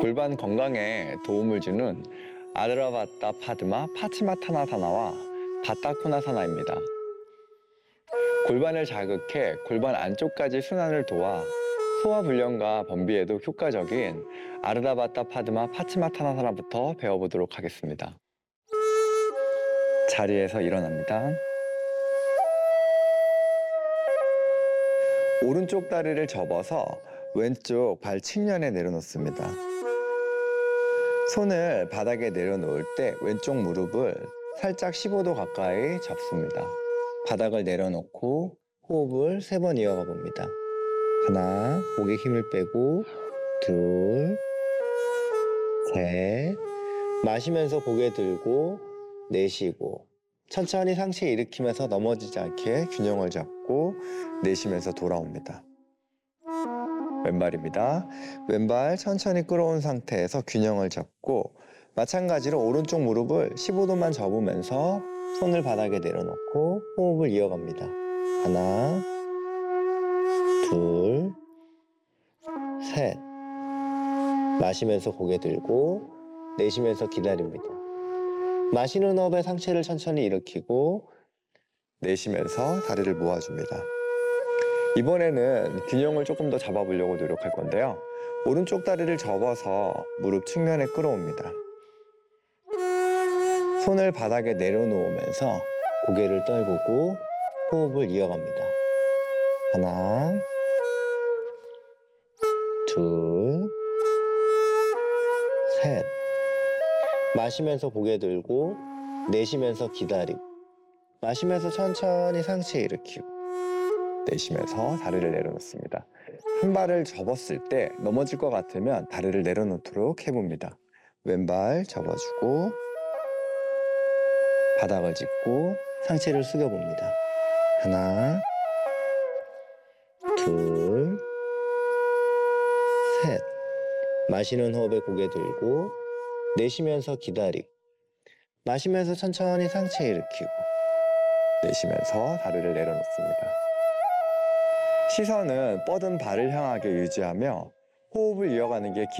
골반 건강에 도움을 주는 아드라바타 파드마 파치마타나사나와 바타코나사나입니다. 골반을 자극해 골반 안쪽까지 순환을 도와 소화불량과 변비에도 효과적인 아르다바타 파드마 파치마타나사나부터 배워보도록 하겠습니다. 자리에서 일어납니다. 오른쪽 다리를 접어서 왼쪽 발 측면에 내려놓습니다. 손을 바닥에 내려놓을 때 왼쪽 무릎을 살짝 15도 가까이 잡습니다. 바닥을 내려놓고 호흡을 3번 이어가 봅니다. 하나, 목에 힘을 빼고, 둘, 셋, 마시면서 고개 들고, 내쉬고, 천천히 상체 일으키면서 넘어지지 않게 균형을 잡고 내쉬면서 돌아옵니다. 왼발입니다. 왼발 천천히 끌어온 상태에서 균형을 잡고 마찬가지로 오른쪽 무릎을 15도만 접으면서 손을 바닥에 내려놓고 호흡을 이어갑니다. 하나, 둘, 셋. 마시면서 고개 들고 내쉬면서 기다립니다. 마시는 호흡에 상체를 천천히 일으키고 내쉬면서 다리를 모아줍니다. 이번에는 균형을 조금 더 잡아보려고 노력할 건데요. 오른쪽 다리를 접어서 무릎 측면에 끌어옵니다. 손을 바닥에 내려놓으면서 고개를 떨구고 호흡을 이어갑니다. 하나, 둘, 셋. 마시면서 고개 들고 내쉬면서 기다리고 마시면서 천천히 상체 일으키고 내쉬면서 다리를 내려놓습니다. 한 발을 접었을 때 넘어질 것 같으면 다리를 내려놓도록 해봅니다. 왼발 접어주고 바닥을 짚고 상체를 숙여봅니다. 하나, 둘, 셋. 마시는 호흡에 고개 들고 내쉬면서 기다리고 마시면서 천천히 상체 일으키고 내쉬면서 다리를 내려놓습니다. 시선은 뻗은 발을 향하게 유지하며 호흡을 이어가는 게